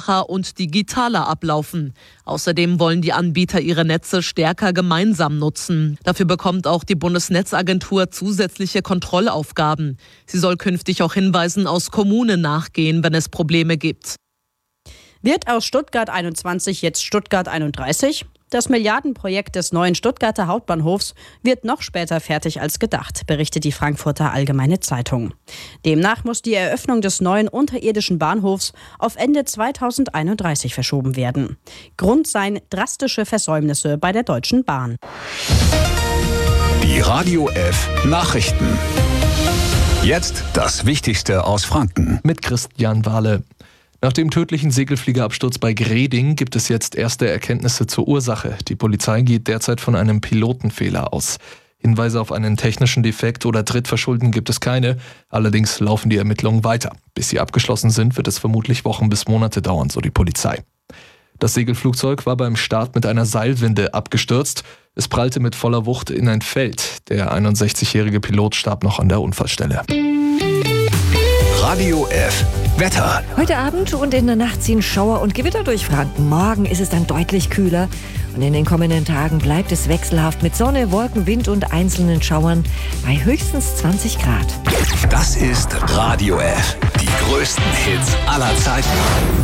einfacher und digitaler ablaufen. Außerdem wollen die Anbieter ihre Netze stärker gemeinsam nutzen. Dafür bekommt auch die Bundesnetzagentur zusätzliche Kontrollaufgaben. Sie soll künftig auch Hinweisen aus Kommunen nachgehen, wenn es Probleme gibt. Wird aus Stuttgart 21 jetzt Stuttgart 31? Das Milliardenprojekt des neuen Stuttgarter Hauptbahnhofs wird noch später fertig als gedacht, berichtet die Frankfurter Allgemeine Zeitung. Demnach muss die Eröffnung des neuen unterirdischen Bahnhofs auf Ende 2031 verschoben werden. Grund seien drastische Versäumnisse bei der Deutschen Bahn. Die Radio F Nachrichten. Jetzt das Wichtigste aus Franken. Mit Christian Wahle. Nach dem tödlichen Segelfliegerabsturz bei Greding gibt es jetzt erste Erkenntnisse zur Ursache. Die Polizei geht derzeit von einem Pilotenfehler aus. Hinweise auf einen technischen Defekt oder Drittverschulden gibt es keine. Allerdings laufen die Ermittlungen weiter. Bis sie abgeschlossen sind, wird es vermutlich Wochen bis Monate dauern, so die Polizei. Das Segelflugzeug war beim Start mit einer Seilwinde abgestürzt. Es prallte mit voller Wucht in ein Feld. Der 61-jährige Pilot starb noch an der Unfallstelle. Radio F Wetter. Heute Abend und in der Nacht ziehen Schauer und Gewitter durch Franken. Morgen ist es dann deutlich kühler. Und in den kommenden Tagen bleibt es wechselhaft mit Sonne, Wolken, Wind und einzelnen Schauern bei höchstens 20 Grad. Das ist Radio F. Die größten Hits aller Zeiten.